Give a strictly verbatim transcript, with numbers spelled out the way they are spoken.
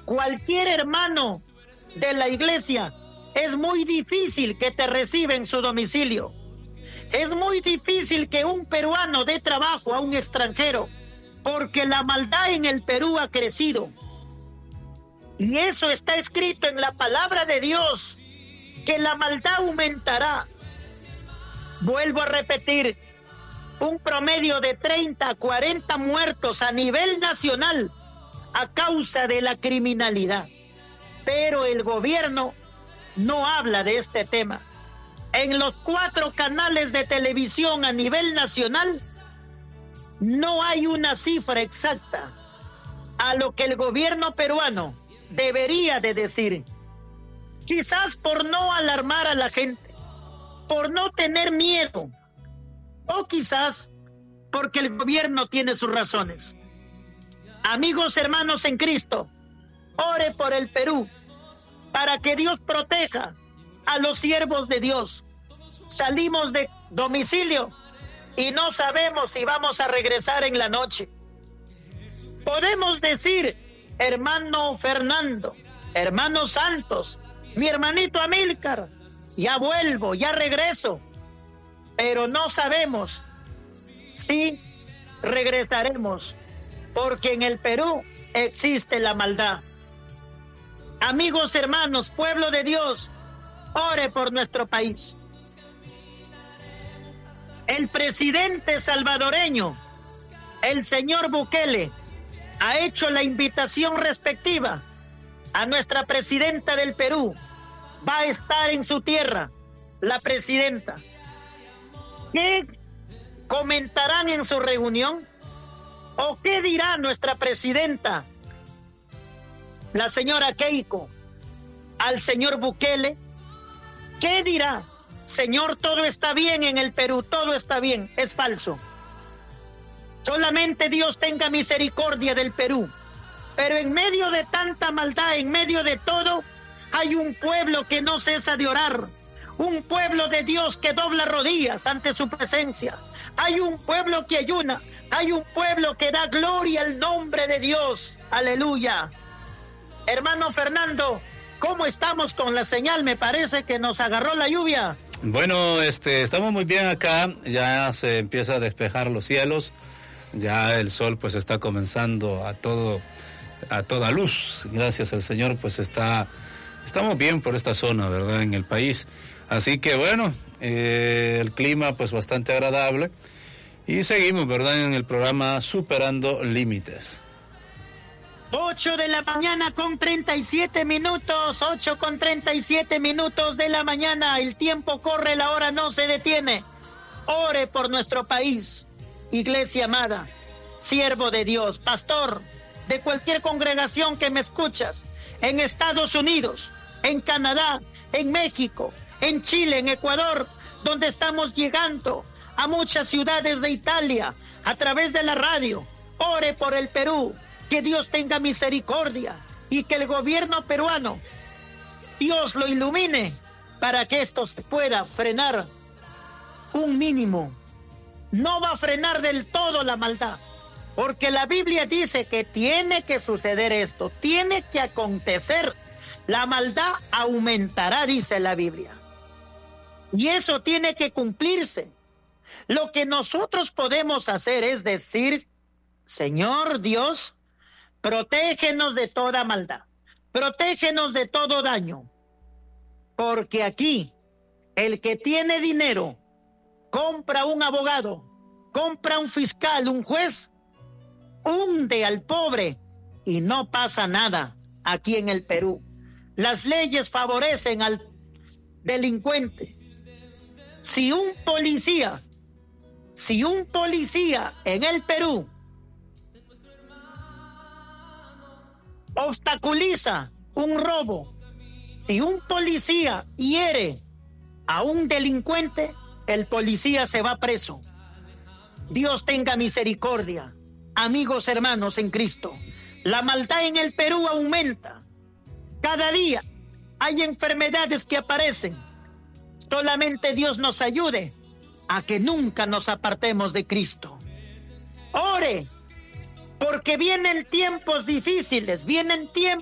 cualquier hermano de la iglesia, es muy difícil que te reciba en su domicilio. Es muy difícil que un peruano dé trabajo a un extranjero, porque la maldad en el Perú ha crecido. Y eso está escrito en la palabra de Dios, que la maldad aumentará. Vuelvo a repetir, un promedio de treinta a cuarenta muertos a nivel nacional a causa de la criminalidad. Pero el gobierno no habla de este tema. En los cuatro canales de televisión a nivel nacional no hay una cifra exacta a lo que el gobierno peruano debería de decir. Quizás por no alarmar a la gente, por no tener miedo, o quizás porque el gobierno tiene sus razones. Amigos, hermanos en Cristo, ore por el Perú para que Dios proteja a los siervos de Dios. Salimos de domicilio y no sabemos si vamos a regresar en la noche. Podemos decir, hermano Fernando, hermanos Santos, mi hermanito Amílcar, ya vuelvo, ya regreso, pero no sabemos si regresaremos, porque en el Perú existe la maldad. Amigos, hermanos, pueblo de Dios, ore por nuestro país. El presidente salvadoreño, el señor Bukele, ha hecho la invitación respectiva a nuestra presidenta del Perú. Va a estar en su tierra, la presidenta. ¿Qué comentarán en su reunión? ¿O qué dirá nuestra presidenta, la señora Keiko, al señor Bukele? ¿Qué dirá? Señor, todo está bien en el Perú, todo está bien. Es falso. Solamente Dios tenga misericordia del Perú. Pero en medio de tanta maldad, en medio de todo, hay un pueblo que no cesa de orar. Un pueblo de Dios que dobla rodillas ante su presencia. Hay un pueblo que ayuna. Hay un pueblo que da gloria al nombre de Dios. Aleluya. Hermano Fernando, ¿cómo estamos con la señal? Me parece que nos agarró la lluvia. Bueno, este, estamos muy bien acá. Ya se empieza a despejar los cielos. Ya el sol pues está comenzando a todo, a toda luz. Gracias al Señor, pues está, estamos bien por esta zona, ¿verdad? En el país. Así que bueno, eh, el clima pues bastante agradable. Y seguimos, ¿verdad? En el programa Superando Límites. ocho de la mañana con treinta y siete minutos, ocho con treinta y siete minutos de la mañana. El tiempo corre, la hora no se detiene. Ore por nuestro país. Iglesia amada, siervo de Dios, pastor de cualquier congregación que me escuchas, en Estados Unidos, en Canadá, en México, en Chile, en Ecuador, donde estamos llegando a muchas ciudades de Italia a través de la radio. Ore por el Perú, que Dios tenga misericordia y que el gobierno peruano, Dios lo ilumine para que esto se pueda frenar un mínimo. No va a frenar del todo la maldad, porque la Biblia dice que tiene que suceder esto, tiene que acontecer. La maldad aumentará, dice la Biblia. Y eso tiene que cumplirse. Lo que nosotros podemos hacer es decir, Señor Dios, protégenos de toda maldad, protégenos de todo daño, porque aquí el que tiene dinero compra un abogado, compra un fiscal, un juez, hunde al pobre y no pasa nada aquí en el Perú. Las leyes favorecen al delincuente. Si un policía, si un policía en el Perú obstaculiza un robo, si un policía hiere a un delincuente, el policía se va preso. Dios tenga misericordia. Amigos, hermanos en Cristo, la maldad en el Perú aumenta. Cada día hay enfermedades que aparecen. Solamente Dios nos ayude a que nunca nos apartemos de Cristo. Ore, porque vienen tiempos difíciles, vienen tiempos